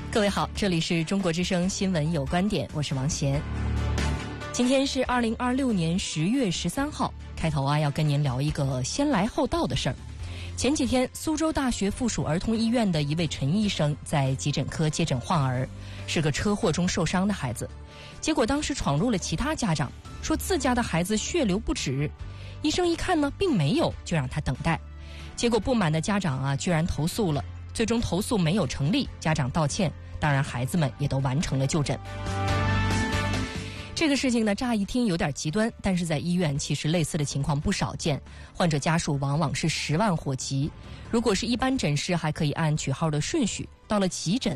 各位好，这里是中国之声新闻有观点，我是王贤。今天是2026年10月13号，开头要跟您聊一个先来后到的事儿。前几天，苏州大学附属儿童医院的一位陈医生在急诊科接诊患儿，是个车祸中受伤的孩子。结果当时闯入了其他家长，说自家的孩子血流不止。医生一看呢，并没有，就让他等待。结果不满的家长居然投诉了，最终投诉没有成立，家长道歉，当然孩子们也都完成了就诊。这个事情呢，乍一听有点极端，但是在医院其实类似的情况不少见，患者家属往往是10万火急。如果是一般诊室还可以按取号的顺序，到了急诊